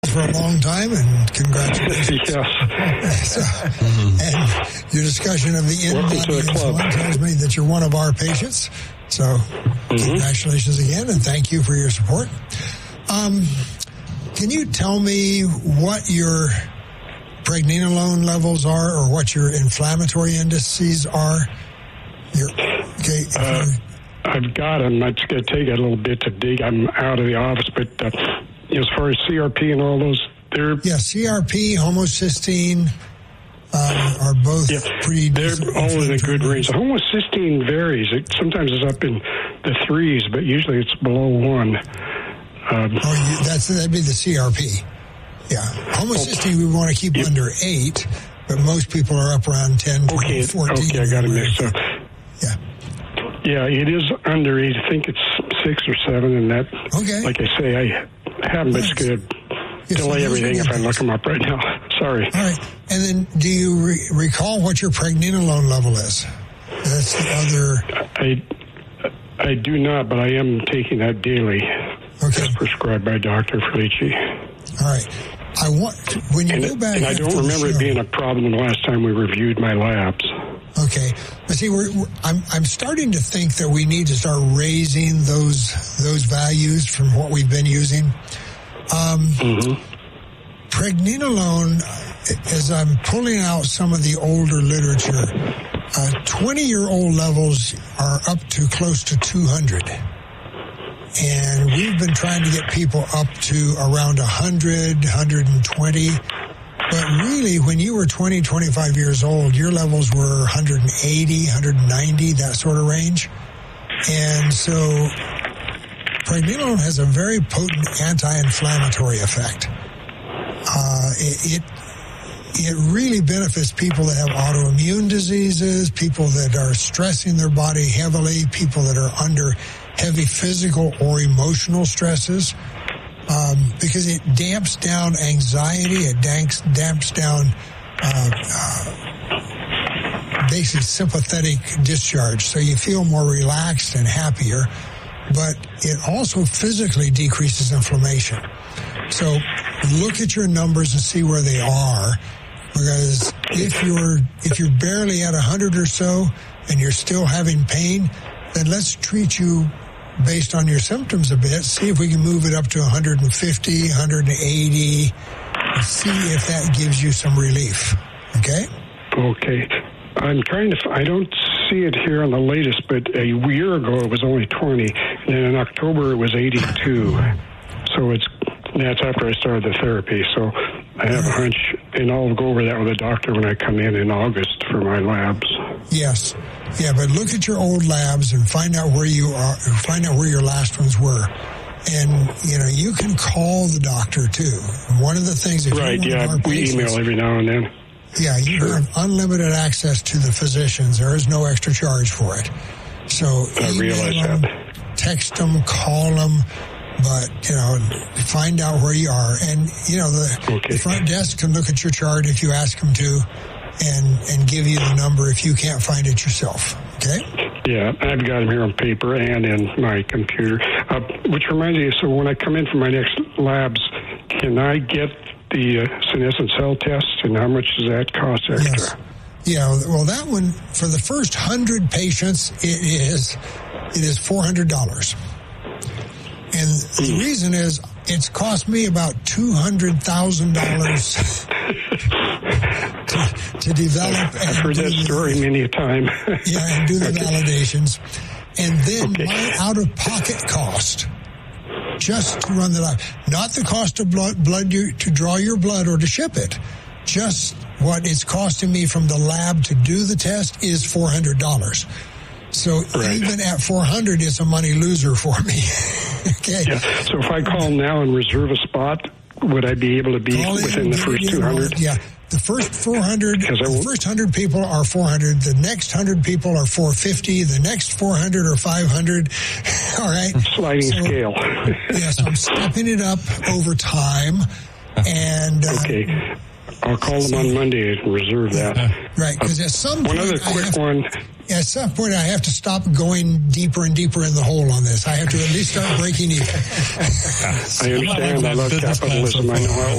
for a long time, and congratulations. Yes. And your discussion of the in-body insulin tells me that you're one of our patients. So congratulations again, and thank you for your support. Can you tell me what your pregnenolone levels are, or what your inflammatory indices are? I've got them. It's going to take a little bit to dig. I'm out of the office, but as far as CRP and all those, they're... Yeah, CRP, homocysteine are both pretty... They're all in a good range. The homocysteine varies. Sometimes it's up in the 3s, but usually it's below 1. That'd be the CRP. Yeah. Homocysteine we want to keep under 8, but most people are up around 10, 12, 14. Okay, I got it mixed up. Yeah. Yeah, it is under 8. I think it's 6 or 7, and that, like I say, I haven't been scared. Delay everything if I look them up right now. Sorry. All right. And then do you recall what your pregnenolone level is? That's the other... I do not, but I am taking that daily. Okay. As prescribed by Dr. Felici. All right. When you go back... And I don't remember it being a problem the last time we reviewed my labs. Okay. But see, I'm starting to think that we need to start raising those values from what we've been using. Pregnenolone, as I'm pulling out some of the older literature, 20-year-old levels are up to close to 200. And we've been trying to get people up to around 100, 120. But really, when you were 20, 25 years old, your levels were 180, 190, that sort of range. And so pregnenolone has a very potent anti-inflammatory effect. It really benefits people that have autoimmune diseases, people that are stressing their body heavily, people that are under heavy physical or emotional stresses, because it damps down anxiety, it damps down basically sympathetic discharge, so you feel more relaxed and happier, but it also physically decreases inflammation. So look at your numbers and see where they are, because if you're barely at 100 or so and you're still having pain, then let's treat you based on your symptoms a bit, see if we can move it up to 150, 180, and see if that gives you some relief. Okay? Okay. I'm trying to... I don't see it here on the latest, but a year ago it was only 20, and then in October it was 82. So that's after I started the therapy. So I have a hunch, and I'll go over that with the doctor when I come in August for my labs. Yes. Yeah, but look at your old labs and find out where you are, find out where your last ones were. And, you can call the doctor, too. One of the things... Right, yeah, we email every now and then. Yeah, you have unlimited access to the physicians. There is no extra charge for it. So I realize that. Text them, call them, but, find out where you are. And, the front desk can look at your chart if you ask them to, and give you the number if you can't find it yourself. Okay? Yeah, I've got them here on paper and in my computer. Which reminds me, so when I come in for my next labs, can I get the senescent cell test, and how much does that cost extra? Yes. Yeah, well, that one, for the first 100 patients, it is $400. And the reason is, it's cost me about $200,000 to develop. I've heard that story many a time. Yeah, and do the validations. And then my out-of-pocket cost, just to run the lab, not the cost of blood to draw your blood or to ship it, just what it's costing me from the lab to do the test is $400. So even at $400, it's a money loser for me. Okay. Yeah. So if I call now and reserve a spot, would I be able to be within the first 200? Yeah. The first 400, the first 100 people are 400. The next 100 people are 450. The next 400 are 500. All right. Sliding scale. Yes, I'm stepping it up over time. And okay. I'll call them on Monday and reserve that. Right, because at some point... One other quick one. At some point, I have to stop going deeper and deeper in the hole on this. I have to at least start breaking even. I understand. I love capitalism. I know how it